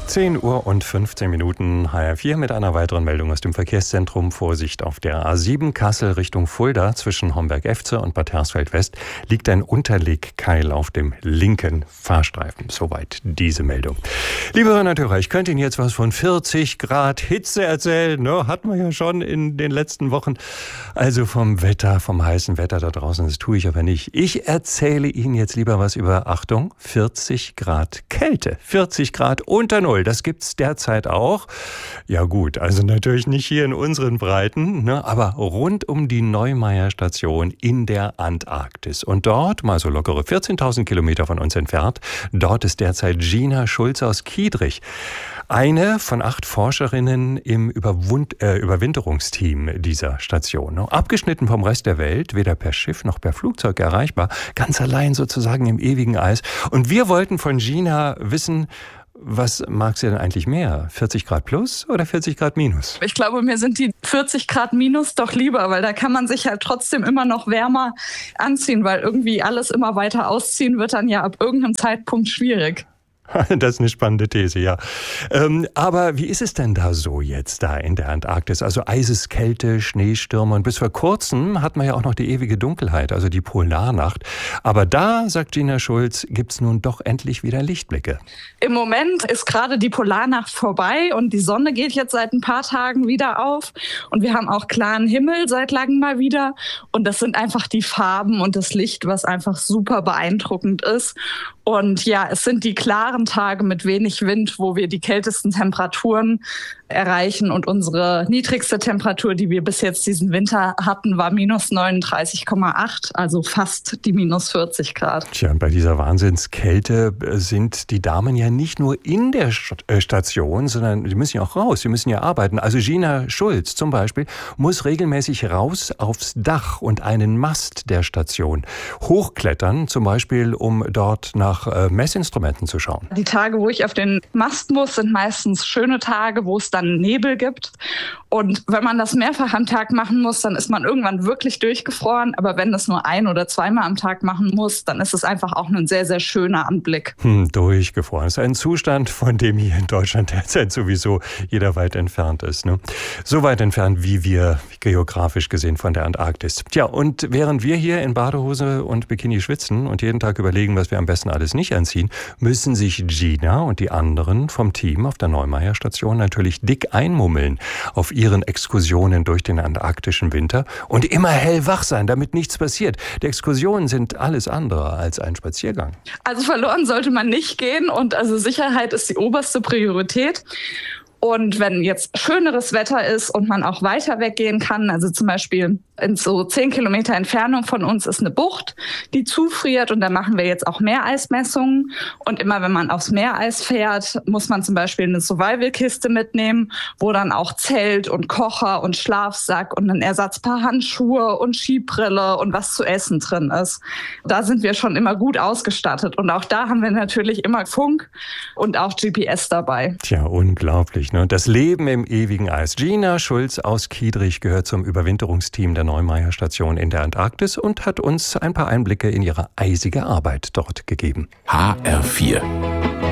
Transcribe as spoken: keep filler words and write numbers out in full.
zehn Uhr und fünfzehn Minuten, H R vier mit einer weiteren Meldung aus dem Verkehrszentrum. Vorsicht, auf der A sieben Kassel Richtung Fulda zwischen Homberg-Efze und Bad Hersfeld-West liegt ein Unterlegkeil auf dem linken Fahrstreifen. Soweit diese Meldung. Liebe Hörerinnen und Hörer, ich könnte Ihnen jetzt was von vierzig Grad Hitze erzählen. Ne? Hatten wir ja schon in den letzten Wochen. Also vom Wetter, vom heißen Wetter da draußen, das tue ich aber nicht. Ich erzähle Ihnen jetzt lieber was über, Achtung, vierzig Grad Kälte. vierzig Grad unter Null. Das gibt's derzeit auch. Ja gut, also natürlich nicht hier in unseren Breiten, ne, aber rund um die Neumeier Station in der Antarktis. Und dort, mal so lockere vierzehntausend Kilometer von uns entfernt, dort ist derzeit Gina Schulz aus Kiedrich. Eine von acht Forscherinnen im Überwund- äh, Überwinterungsteam dieser Station. Ne? Abgeschnitten vom Rest der Welt, weder per Schiff noch per Flugzeug erreichbar, ganz allein sozusagen im ewigen Eis. Und wir wollten von Gina wissen, was mag sie denn eigentlich mehr? vierzig Grad plus oder vierzig Grad minus? Ich glaube, mir sind die vierzig Grad minus doch lieber, weil da kann man sich halt trotzdem immer noch wärmer anziehen, weil irgendwie alles immer weiter ausziehen wird dann ja ab irgendeinem Zeitpunkt schwierig. Das ist eine spannende These, ja. Ähm, aber wie ist es denn da so jetzt da in der Antarktis? Also Eiseskälte, Schneestürme und bis vor kurzem hat man ja auch noch die ewige Dunkelheit, also die Polarnacht. Aber da, sagt Gina Schulz, gibt's nun doch endlich wieder Lichtblicke. Im Moment ist gerade die Polarnacht vorbei und die Sonne geht jetzt seit ein paar Tagen wieder auf. Und wir haben auch klaren Himmel seit langem mal wieder. Und das sind einfach die Farben und das Licht, was einfach super beeindruckend ist. Und ja, es sind die klaren Tage mit wenig Wind, wo wir die kältesten Temperaturen erreichen. Und unsere niedrigste Temperatur, die wir bis jetzt diesen Winter hatten, war minus neununddreißig Komma acht, also fast die minus vierzig Grad. Tja, und bei dieser Wahnsinnskälte sind die Damen ja nicht nur in der Station, sondern die müssen ja auch raus, die müssen ja arbeiten. Also Gina Schulz zum Beispiel muss regelmäßig raus aufs Dach und einen Mast der Station hochklettern, zum Beispiel um dort nach äh, Messinstrumenten zu schauen. Die Tage, wo ich auf den Mast muss, sind meistens schöne Tage, wo es dann Nebel gibt. Und wenn man das mehrfach am Tag machen muss, dann ist man irgendwann wirklich durchgefroren. Aber wenn das nur ein- oder zweimal am Tag machen muss, dann ist es einfach auch ein sehr, sehr schöner Anblick. Hm, durchgefroren. Das ist ein Zustand, von dem hier in Deutschland derzeit sowieso jeder weit entfernt ist. Ne? So weit entfernt, wie wir geografisch gesehen von der Antarktis. Tja, und während wir hier in Badehose und Bikini schwitzen und jeden Tag überlegen, was wir am besten alles nicht anziehen, müssen sich Gina und die anderen vom Team auf der Neumeier Station natürlich dick einmummeln auf ihren Exkursionen durch den antarktischen Winter und immer hellwach sein, damit nichts passiert. Die Exkursionen sind alles andere als ein Spaziergang. Also verloren sollte man nicht gehen und also Sicherheit ist die oberste Priorität. Und wenn jetzt schöneres Wetter ist und man auch weiter weggehen kann, also zum Beispiel in so zehn Kilometer Entfernung von uns ist eine Bucht, die zufriert und da machen wir jetzt auch Meereismessungen. Und immer wenn man aufs Meereis fährt, muss man zum Beispiel eine Survival-Kiste mitnehmen, wo dann auch Zelt und Kocher und Schlafsack und ein Ersatzpaar Handschuhe und Skibrille und was zu essen drin ist. Da sind wir schon immer gut ausgestattet und auch da haben wir natürlich immer Funk und auch G P S dabei. Tja, unglaublich. Das Leben im ewigen Eis. Gina Schulz aus Kiedrich gehört zum Überwinterungsteam der Neumeier Station in der Antarktis und hat uns ein paar Einblicke in ihre eisige Arbeit dort gegeben. H R vier